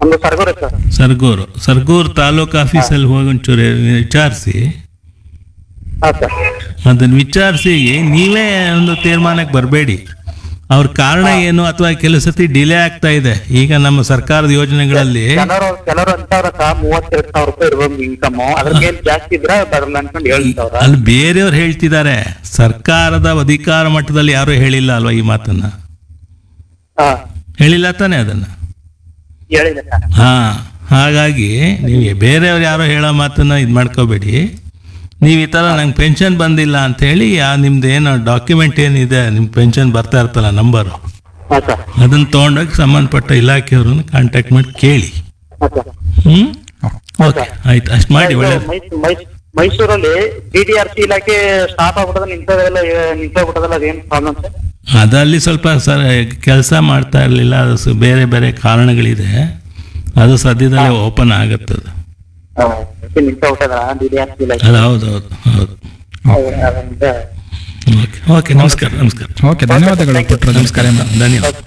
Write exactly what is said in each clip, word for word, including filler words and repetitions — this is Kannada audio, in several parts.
ಒಂದು ಸರ್ಗೂರ ಸರ್. ಸರ್ಗೂರು ಸರ್ಗೂರು ತಾಲೂಕು ಆಫೀಸಲ್ಲಿ ಹೋಗಿ ಒಂಚೂರು ವಿಚಾರಿಸಿ, ಹಾ ಸರ್. ಅದನ್ನ ವಿಚಾರಿಸಿ ನೀವೇ ಒಂದು ತೀರ್ಮಾನಕ್ಕೆ ಬರಬೇಡಿ. ಅವ್ರ ಕಾರಣ ಏನು ಅಥವಾ ಕೆಲವು ಸತಿ ಡಿಲೇ ಆಗ್ತಾ ಇದೆ. ಈಗ ನಮ್ಮ ಸರ್ಕಾರದ ಯೋಜನೆಗಳಲ್ಲಿ ಕೆಲವರು ಕೆಲವರು ಅಂತವ್ರ ಸರ್ ಮೂವತ್ತೆರಡು ಸಾವಿರ ರೂಪಾಯಿ ಇರ್ಬೋದು ಇನ್ಕಮ್, ಅದ್ರಕ್ಕೇನ್ ಜಾಸ್ತಿ ಇದ್ರೆ ಬರಲ್ಲ ಅನ್ಕೊಂಡು ಏಳು ಸಾವಿರ. ಅಲ್ಲಿ ಬೇರೆಯವ್ರು ಹೇಳ್ತಿದ್ದಾರೆ, ಸರ್ಕಾರದ ಅಧಿಕಾರ ಮಟ್ಟದಲ್ಲಿ ಯಾರು ಹೇಳಿಲ್ಲ ಅಲ್ವಾ ಈ ಮಾತನ್ನ? ಹಾ ಹೇಳಿಲ್ಲ ತಾನೇ ಅದನ್ನ? ಹೇಳಿದೆ ಸರ್. ಹಾ, ಹಾಗಾಗಿ ನೀವು ಬೇರೆಯವ್ರು ಯಾರೋ ಹೇಳೋ ಮಾತನ್ನ ಇದು ಮಾಡ್ಕೋಬೇಡಿ. ನೀವು ಈ ಥರ ನಂಗೆ ಪೆನ್ಷನ್ ಬಂದಿಲ್ಲ ಅಂತ ಹೇಳಿ ಆ ನಿಮ್ದು ಏನು ಡಾಕ್ಯುಮೆಂಟ್ ಏನಿದೆ, ನಿಮ್ಮ ಪೆನ್ಷನ್ ಬರ್ತಾ ಇರ್ತಲ್ಲ ನಂಬರು, ಹಾ ಸರ್. ಅದನ್ನು ತೊಗೊಂಡೋಗಿ ಸಂಬಂಧಪಟ್ಟ ಇಲಾಖೆಯವ್ರನ್ನ ಕಾಂಟ್ಯಾಕ್ಟ್ ಮಾಡಿ ಕೇಳಿ. ಹಾ ಸರ್. ಹ್ಮ್ ಓಕೆ, ಆಯ್ತು, ಅಷ್ಟು ಮಾಡಿ. ಇದು ಒಳ್ಳೇದು. ಮೈಸ್- ಮೈಸ್- ಮೈಸೂರಲ್ಲಿ ಡಿ ಡಿ ಆರ್ ಸಿ ಇಲಾಖೆ ಸ್ಟಾಪ್ ಆಗ್ಬಿಟ್ಟದ, ನಿಂತದೆಲ್ಲ ನಿಂತೋಗ್ಬಿಟ್ಟದಲ್ಲ, ಅದೇನು ಪ್ರಾಬ್ಲಮ್ ಸರ್? ಅದಲ್ಲಿ ಸ್ವಲ್ಪ ಸರ್ ಕೆಲಸ ಮಾಡ್ತಾ ಇರಲಿಲ್ಲ, ಅದು ಸ- ಬೇರೆ ಬೇರೆ ಕಾರಣಗಳಿದೆ. ಅದು ಸದ್ಯದಲ್ಲೇ ಓಪನ್ ಆಗುತ್ತದೆ. ನಿಂತೋಗ್ಬಿಟ್ಟದ ಡಿ ಡಿ ಆರ್ ಸಿ ಇಲಾಖೆ. ಅದು ಹೌದು ಹೌದು ಹೌದು. ಅದರಿಂದ ಓಕೆ ಓಕೆ, ನಮಸ್ಕಾರ ನಮಸ್ಕಾರ ಓಕೆ, ಧನ್ಯವಾದಗಳು ಪುಟ್ಟರಾಜು ಕರೆಯಿಂದ. ಧನ್ಯವಾದ.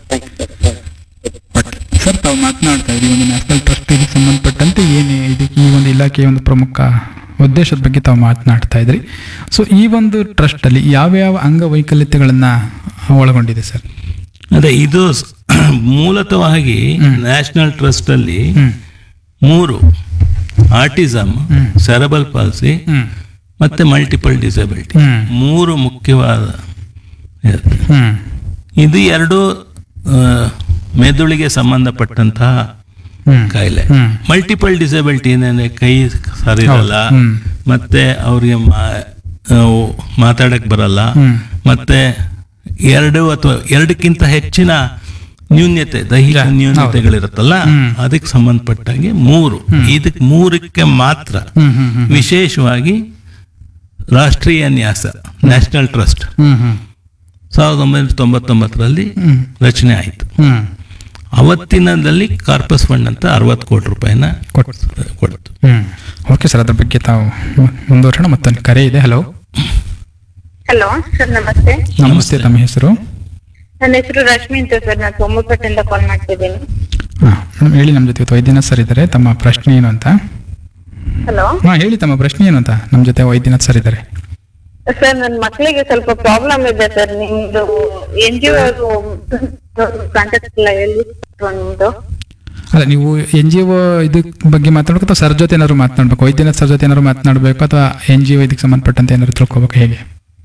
ಸರ್, ತಾವು ಮಾತನಾಡ್ತಾ ಇದ್ರಿ ಒಂದು ನ್ಯಾಷನಲ್ ಟ್ರಸ್ಟಿಗೆ ಸಂಬಂಧಪಟ್ಟಂತೆ ಏನು ಇದಕ್ಕೆ ಈ ಒಂದು ಇಲಾಖೆಯ ಒಂದು ಪ್ರಮುಖ ಉದ್ದೇಶದ ಬಗ್ಗೆ ತಾವು ಮಾತನಾಡ್ತಾ ಇದ್ರಿ. ಸೊ ಈ ಒಂದು ಟ್ರಸ್ಟಲ್ಲಿ ಯಾವ್ಯಾವ ಅಂಗವೈಕಲ್ಯತೆಗಳನ್ನು ಒಳಗೊಂಡಿದೆ ಸರ್? ಅದೇ ಇದು ಸ್- ಮೂಲತಃವಾಗಿ ನ್ಯಾಷನಲ್ ಟ್ರಸ್ಟ್ ಅಲ್ಲಿ ಹ್ಮ್ ಮೂರು, ಆಟಿಸಮ್, ಸೆರೆಬಲ್ ಪಾಲ್ಸಿ ಹ್ಮ್ ಮತ್ತೆ ಮಲ್ಟಿಪಲ್ ಡಿಸಬಿಲಿಟಿ, ಹ್ಮ್ ಮೂರು ಮುಖ್ಯವಾದ ಇರುತ್ತೆ. ಹ್ಮ್ ಇದು ಎರಡು ಆ, ಮೆದುಳಿಗೆ ಸಂಬಂಧಪಟ್ಟಂತಹ ಹ್ಮ್ ಕಾಯಿಲೆ. ಹ್ಮ್ ಮಲ್ಟಿಪಲ್ ಡಿಸಬಿಲಿಟಿ ಏನಂದ್ರೆ ಕೈ ಸರಿ ಇರಲ್ಲ, ಹ್ಮ್. ಮತ್ತೆ ಅವ್ರಿಗೆ ಮಾ- ಆ, ಮಾತಾಡಕ್ ಬರಲ್ಲ, ಹ್ಮ್. ಮತ್ತೆ ಎರಡು ಅಥವಾ ಎರಡಕ್ಕಿಂತ ಹೆಚ್ಚಿನ ನ್ಯೂನ್ಯತೆ, ದೈಹಿಕ ಹೌದು. ನ್ಯೂನ್ಯತೆಗಳಿರುತ್ತಲ್ಲ, ಹ್ಮ್. ಅದಕ್ಕೆ ಸಂಬಂಧಪಟ್ಟಾಗೆ ಮೂರು. ಇದಕ್ಕೆ ಮೂರಕ್ಕೆ ಮಾತ್ರ ಹ್ಮ್ ಹ್ಮ್ ಹ್ಮ್ ವಿಶೇಷವಾಗಿ ರಾಷ್ಟ್ರೀಯ ನ್ಯಾಸ, ನ್ಯಾಷನಲ್ ಟ್ರಸ್ಟ್ ಹ್ಮ್ ಹ್ಮ್ ಸಾವಿರದ ಒಂಬೈನೂರ ತೊಂಬತ್ತೊಂಬತ್ತರಲ್ಲಿ ಹ್ಮ್ ರಚನೆ ಆಯಿತು. ಹ್ಮ್ ಅವತ್ತಿನದಲ್ಲಿ ಕಾರ್ಪಸ್ ಫಂಡ್ ಅಂತ ಅರವತ್ತು ಕೋಟಿ ರೂಪಾಯಿನ ಕೊಡ್ತು. ಕೊಡ್ತು. ಹ್ಮ್ ಓಕೆ ಸರ್, ಅದ್ರ ಬಗ್ಗೆ ತಾವು ಮುಂದುವರೋಣ. ಮತ್ತೊಂದು ಕರೆ ಇದೆ. ಹಲೋ ಹಲೋ ಸರ್, ನಮಸ್ತೆ. ನಮಸ್ತೆ, ತಮ್ಮ ಹೆಸರು? ನನ್ನ ಹೆಸರು ರಶ್ಮಿ ಅಂತ ಸರ್, ನಾನು ಸೋಮಪೇಟೆಯಿಂದ ಕಾಲ್ ಮಾಡ್ತಿದ್ದೀನಿ. ಹಾಂ ಮೇಡಮ್, ಹೇಳಿ. ನಮ್ಮ ಜೊತೆ ಇವತ್ತು ವೈದ್ಯನಾಥ್ ಸರ್ ಇದ್ದಾರೆ. ತಮ್ಮ ಪ್ರಶ್ನೆ ಏನು ಅಂತ? ಹಲೋ ಹಾಂ ಹೇಳಿ, ತಮ್ಮ ಪ್ರಶ್ನೆ ಏನು ಅಂತ. ನಮ್ಮ ಜೊತೆ ವೈದ್ಯನಾಥ್ ಸರ್ ಇದ್ದಾರೆ. ಸರ್, ನನ್ನ ಮಕ್ಕಳಿಗೆ ಸ್ವಲ್ಪ ಪ್ರಾಬ್ಲಮ್ ಇದೆ ಸರ್. ನಿಮ್ದು ಎನ್ ಜಿ ಒ ಕಾಂಟ್ಯಾಕ್ಟ್ ಇಲ್ಲ ಎಲ್ಲಿ ನಿಮ್ದು? ಅಲ್ಲ, ನೀವು ಎನ್ ಜಿ ಒ ಇದ್ರ ಬಗ್ಗೆ ಮಾತಾಡ್ಬೇಕು ಅಥವಾ ಸರ್ ಜೊತೆ ಏನಾದ್ರು ಮಾತನಾಡ್ಬೇಕು? ವೈದ್ಯನಾಥ್ ಸರ್ ಜೊತೆ ಏನಾದ್ರು ಮಾತನಾಡಬೇಕು ಅಥವಾ ಎನ್ ಜಿ ಒ ಇದಕ್ಕೆ ಸಂಬಂಧಪಟ್ಟಂತೆ ಏನಾದ್ರು ತಿಳ್ಕೊಬೇಕು, ಹೇಗೆ?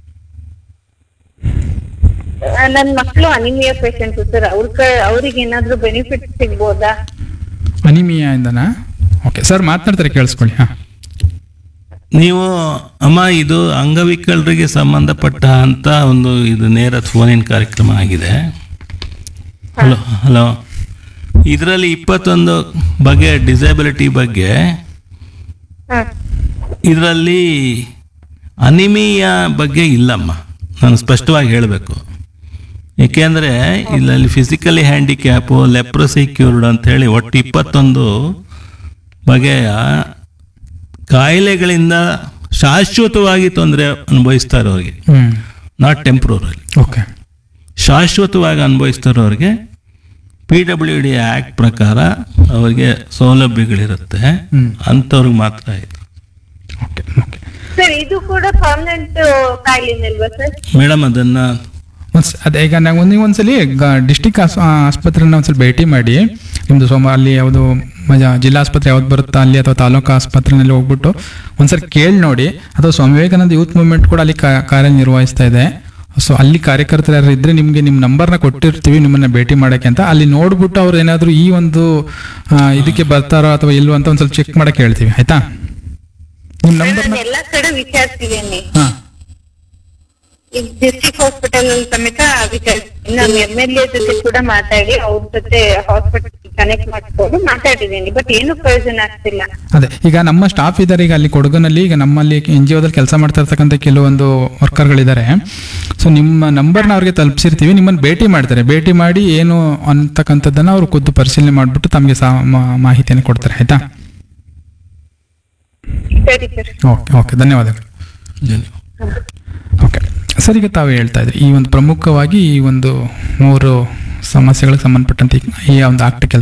ನನ್ನ ಮಕ್ಕಳು ಅನಿಮಿಯಾ ಪೇಷಂಟ್ ಸರ್, ಅವ್ರ ಅವ್ರಿಗೆ ಏನಾದ್ರು ಬೆನಿಫಿಟ್ ಸಿಗ್ಬೋದಾ? ಅನಿಮಿಯಾ ಇಂದನಾ? ಓಕೆ ಸರ್, ಮಾತನಾಡ್ತಾರೆ, ಕೇಳಿಸ್ಕೊಳ್ಳಿ. ಹಾಂ ನೀವು ಅಮ್ಮ, ಇದು ಅಂಗವಿಕಲರಿಗೆ ಸಂಬಂಧಪಟ್ಟ ಅಂತ ಒಂದು ಇದು ನೇರ ಫೋನಿನ ಕಾರ್ಯಕ್ರಮ ಆಗಿದೆ. ಹಲೋ ಹಲೋ ಇದರಲ್ಲಿ ಇಪ್ಪತ್ತೊಂದು ಬಗೆ ಡಿಸಬಿಲಿಟಿ ಬಗ್ಗೆ, ಹ್ಮ್ ಇದರಲ್ಲಿ ಅನಿಮಿಯಾ ಬಗ್ಗೆ ಇಲ್ಲಮ್ಮ. ನಾನು ಸ್ಪಷ್ಟವಾಗಿ ಹೇಳಬೇಕು. ಏಕೆಂದರೆ ಇದರಲ್ಲಿ ಫಿಸಿಕಲಿ ಹ್ಯಾಂಡಿಕ್ಯಾಪು, ಲೆಪ್ರಸಿ ಕ್ಯೂರ್ಡ್ ಅಂತ ಹೇಳಿ ಒಟ್ಟು ಇಪ್ಪತ್ತೊಂದು ಬಗೆಯ ಕಾಯಿಲೆಗಳಿಂದ ಶಾಶ್ವತವಾಗಿ ತೊಂದರೆ ಅನುಭವಿಸ್ತಾ ಇರೋರಿಗೆ, ಹ್ಞೂ ನಾಟ್ ಟೆಂಪ್ರರಿ, ಓಕೆ ಶಾಶ್ವತವಾಗಿ ಅನುಭವಿಸ್ತಾ ಇರೋರಿಗೆ ಪಿ ಡಬ್ಲ್ಯೂ ಡಿ ಆ್ಯಕ್ಟ್ ಪ್ರಕಾರ ಅವರಿಗೆ ಸೌಲಭ್ಯಗಳಿರುತ್ತೆ. ಹ್ಮ್. ಅಂಥವ್ರಿಗೆ ಮಾತ್ರ ಇದು. ಓಕೆ ಓಕೆ ಸರ್, ಇದು ಕೂಡ ಪರ್ಮನೆಂಟ್ ಕಾಯಿಲೆನಲ್ವಾ ಸರ್? ಮೇಡಮ್ ಅದನ್ನು ಒಂದ್ಸ ಅದೇ ಈಗ ನಾವು ನೀವು ಒಂದ್ಸಲಿ ಡಿಸ್ಟಿಕ್ ಆಸ್ಪತ್ರೆನ ಒಂದ್ಸಲ ಭೇಟಿ ಮಾಡಿ, ನಿಮ್ಮದು ಸೋಮ ಅಲ್ಲಿ ಯಾವುದು ಮ- ಜಿಲ್ಲಾ ಆಸ್ಪತ್ರೆ ಯಾವ್ದು ಬರುತ್ತಾ ಅಲ್ಲಿ ಅಥವಾ ತಾಲೂಕು ಆಸ್ಪತ್ರೆನಲ್ಲಿ ಹೋಗ್ಬಿಟ್ಟು ಒಂದ್ಸರಿ ಕೇಳಿ ನೋಡಿ. ಅಥವಾ ಸ್ವಾಮಿ ವಿವೇಕಾನಂದ ಯೂತ್ ಮೂವ್ಮೆಂಟ್ ಕೂಡ ಅಲ್ಲಿ ಕಾ- ಕಾರ್ಯನಿರ್ವಹಿಸ್ತಾ ಇದೆ. ಸೊ ಅಲ್ಲಿ ಕಾರ್ಯಕರ್ತರು ಯಾರು ಇದ್ರೆ ನಿಮಗೆ ನಿಮ್ಮ ನಂಬರ್ನ ಕೊಟ್ಟಿರ್ತೀವಿ ನಿಮ್ಮನ್ನ ಭೇಟಿ ಮಾಡೋಕ್ಕೆ ಅಂತ. ಅಲ್ಲಿ ನೋಡ್ಬಿಟ್ಟು ಅವ್ರು ಏನಾದರೂ ಈ ಒಂದು ಆ, ಇದಕ್ಕೆ ಬರ್ತಾರೋ ಅಥವಾ ಇಲ್ವೋ ಅಂತ ಒಂದ್ಸಲ ಚೆಕ್ ಮಾಡಕ್ಕೆ ಹೇಳ್ತೀವಿ, ಆಯ್ತಾ? ನಿಮ್ಮ ನಂಬರ್ನ ನಾನು ಎಲ್ಲಾ ಕಡೆ ವಿಚಾರಿಸಿದ್ದೀನಿ. ಹಾಂ ಈಗ ಡಿಸ್ಟ್ರಿಕ್ಟ್ ಹಾಸ್ಪಿಟಲ್ ಸಮೇತ ವಿಚಾರಿಸಿದ್ದೀನಿ. ನಾನು ಎಮ್ ಎಲ್ ಎ ಜೊತೆ ಕೂಡ ಮಾತಾಡಿ ಅವ್ರ ಜೊತೆ ಹಾಸ್ಪಿಟಲ್ ಕನೆಕ್ಟ್ ಮಾಡ್ಕೊಂಡು ಮಾತಾಡಿದ್ದೀನಿ, ಬಟ್ ಏನು ಪ್ರಯೋಜನ ಆಗ್ತಿಲ್ಲ. ಅದೇ ಈಗ ನಮ್ಮ ಸ್ಟಾಫ್ ಇದ್ದಾರೆ ಈಗ ಅಲ್ಲಿ ಕೊಡಗನಲ್ಲಿ. ಈಗ ನಮ್ಮಲ್ಲಿ ಎನ್ ಜಿ ಒದಲ್ಲಿ ಕೆಲಸ ಮಾಡ್ತಾ ಇರ್ತಕ್ಕಂಥ ಕೆಲವೊಂದು ವರ್ಕರ್ಗಳಿದ್ದಾರೆ. ಸೊ ನಿಮ್ಮ ನಂಬರ್ನ ಅವ್ರಿಗೆ ತಲುಪಿಸಿರ್ತೀವಿ, ನಿಮ್ಮನ್ನು ಭೇಟಿ ಮಾಡ್ತಾರೆ. ಭೇಟಿ ಮಾಡಿ ಏನು ಅಂತಕ್ಕಂಥದ್ದನ್ನು ಅವರು ಖುದ್ದು ಪರಿಶೀಲನೆ ಮಾಡಿಬಿಟ್ಟು ತಮಗೆ ಸಾ ಮಾ- ಮಾಹಿತಿಯನ್ನು ಕೊಡ್ತಾರೆ, ಆಯ್ತಾ? ಸರಿ ಸರ್. ಓಕೆ ಓಕೆ ಧನ್ಯವಾದಗಳು. ಓಕೆ ಸರ್, ಈಗ ತಾವು ಹೇಳ್ತಾ ಇದ್ರಿ ಈ ಒಂದು ಪ್ರಮುಖವಾಗಿ ಈ ಒಂದು ಮೂರು ಸಮಸ್ಯೆಗಳಿಗೆ ಸಂಬಂಧಪಟ್ಟಂತೆ ಈ ಒಂದು ಆಕ್ಟ್ ಕೆಲಸ